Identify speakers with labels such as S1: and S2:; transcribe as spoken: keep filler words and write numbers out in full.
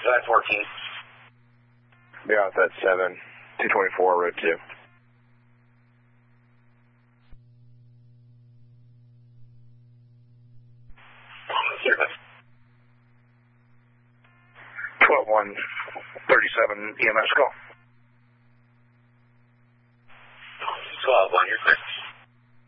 S1: July fourteen.
S2: Be off that seven, two twenty-four, road two. twelve one thirty-seven E M S call.
S1: twelve one, you're clear.